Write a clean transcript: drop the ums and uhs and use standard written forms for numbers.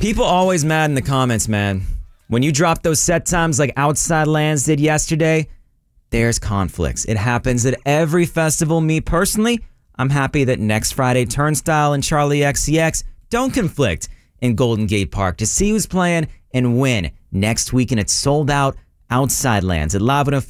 People always mad in the comments, man. When you drop those set times like Outside Lands did yesterday, there's conflicts. It happens at every festival. Me personally, I'm happy that next Friday Turnstile and Charlie XCX don't conflict in Golden Gate Park to see who's playing and when next week, and it's sold out Outside Lands at La